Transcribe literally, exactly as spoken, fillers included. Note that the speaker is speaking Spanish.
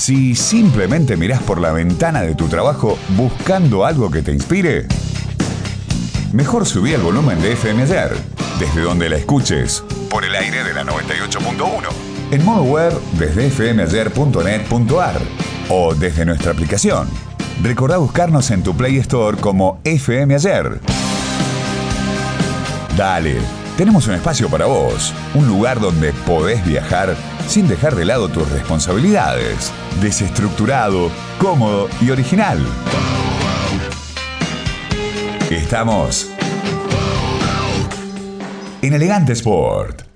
Si simplemente mirás por la ventana de tu trabajo buscando algo que te inspire, mejor subí el volumen de F M Ayer, desde donde la escuches, por el aire de la noventa y ocho punto uno, en modo web desde f m ayer punto net punto a r o desde nuestra aplicación. Recordá buscarnos en tu Play Store como F M Ayer. Dale, tenemos un espacio para vos, un lugar donde podés viajar sin dejar de lado tus responsabilidades. Desestructurado, cómodo y original. Estamos en Elegante Sport.